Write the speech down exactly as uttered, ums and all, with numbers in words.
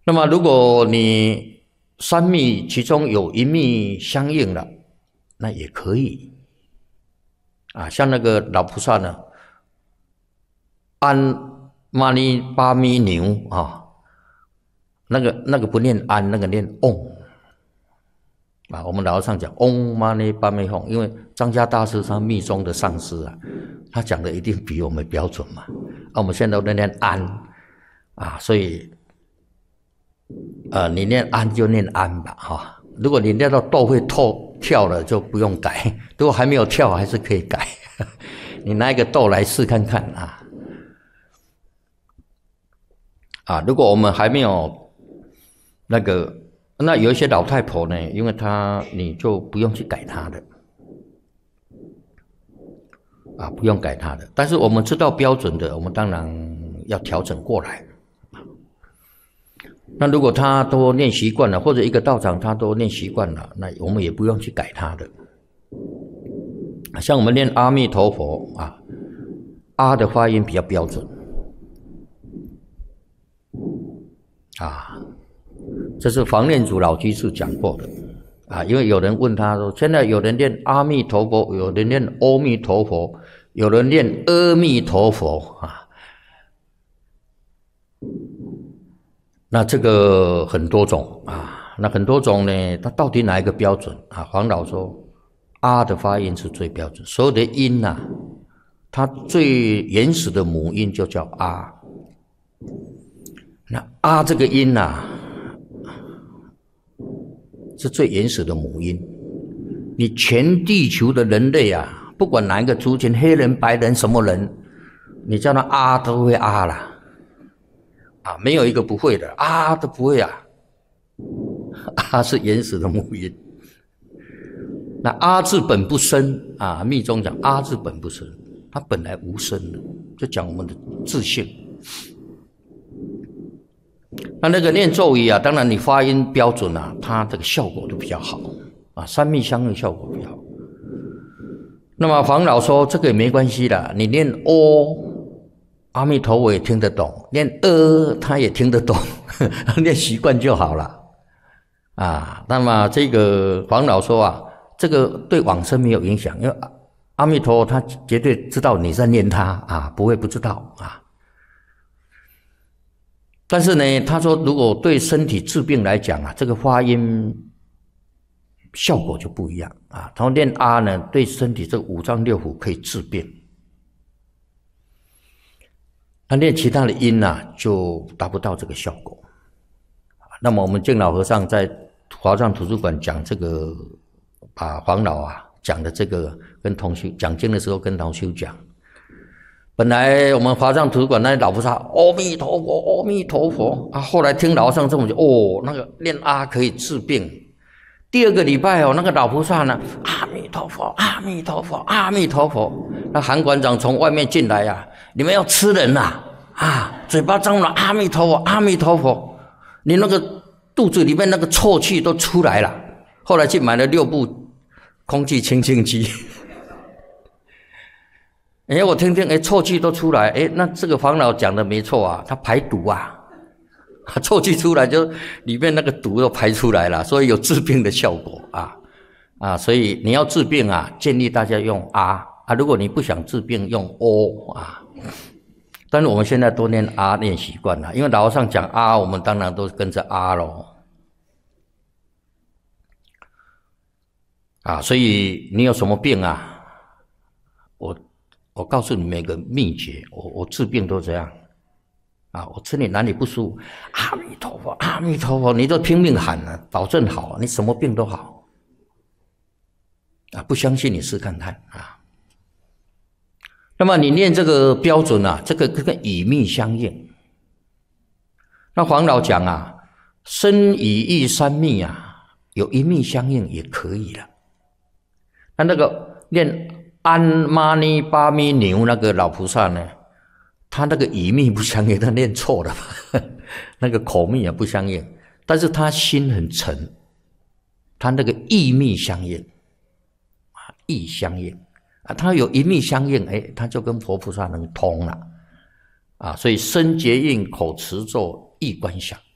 那么如果你三密其中有一密相应了，那也可以啊。像那个老菩萨呢，安玛尼巴咪牛啊，那个那个不念安，那个念嗡啊。我们老和尚讲嗡玛尼巴咪吽，因为张家大师他密宗的上师啊，他讲的一定比我们标准嘛。啊，我们现在都念安啊，所以。呃，你念安就念安吧，哈、哦。如果你念到豆会透跳了，就不用改；如果还没有跳，还是可以改。你拿一个豆来试看看啊。啊，如果我们还没有那个，那有一些老太婆呢，因为她你就不用去改她的，啊，不用改她的。但是我们知道标准的，我们当然要调整过来。那如果他都练习惯了，或者一个道场他都练习惯了，那我们也不用去改他的。像我们念阿弥陀佛啊，阿的发音比较标准啊，这是黄念祖老居士讲过的啊。因为有人问他说，现在有人念阿弥陀佛，有人念阿弥陀佛，有人念阿弥陀佛啊。那这个很多种啊，那很多种呢，它到底哪一个标准啊？黄老说，阿的发音是最标准，所有的音啊，它最原始的母音就叫阿。那阿这个音啊，是最原始的母音。你全地球的人类啊，不管哪一个族群，黑人、白人，什么人，你叫他阿都会阿啦。啊，没有一个不会的，啊都不会啊，啊是原始的母音。那阿字本不生啊，密宗讲阿字本不生，它本来无生的，就讲我们的自性。那那个念咒语啊，当然你发音标准啊，它这个效果都比较好啊，三密相应效果比较好。那么黄老说这个也没关系的，你念哦。阿弥陀佛也听得懂，念呃他也听得懂，念习惯就好了啊。那么这个黄老说啊，这个对往生没有影响，因为阿弥陀佛他绝对知道你在念他啊，不会不知道啊。但是呢，他说如果对身体治病来讲啊，这个发音效果就不一样啊。他说念阿呢，对身体这五脏六腑可以治病。那念其他的音啊，就达不到这个效果。那么我们净老和尚在华藏图书馆讲这个，把黄老啊讲的这个跟同修讲经的时候跟同修讲，本来我们华藏图书馆那老菩萨阿弥陀佛阿弥陀佛啊，后来听老和尚这么讲，哦，那个念阿可以治病。第二个礼拜哦，那个老菩萨呢，阿弥陀佛阿弥陀佛阿弥陀佛。那韩馆长从外面进来啊，你们要吃人呐 啊, 啊，嘴巴张了阿弥陀佛阿弥陀佛，你那个肚子里面那个臭气都出来了。后来去买了六部空气清净机，哎，我听听，哎，臭气都出来，哎，那这个黄老讲的没错啊，他排毒啊。臭气出来就里面那个毒都排出来了，所以有治病的效果啊啊！所以你要治病啊，建议大家用啊啊，如果你不想治病，用哦啊。但是我们现在都念啊念习惯了，因为老和尚讲啊，我们当然都跟着啊咯啊。所以你有什么病啊？我我告诉你们一个秘诀，我我治病都这样。啊，我吃你哪里不舒服？阿弥陀佛，阿弥陀佛，你都拼命喊了，保证好，你什么病都好。啊，不相信你试看看啊。那么你念这个标准啊，这个跟以密相应。那黄老讲啊，身以意三密啊，有一密相应也可以了。那那个念安玛尼巴咪牛那个老菩萨呢？他那个以密不相应，他念错了那个口密也不相应，但是他心很沉，他那个意密相应，意相应啊，他有一密相应，哎，他就跟佛菩萨能通了啊，所以身结印，口持咒，意观想。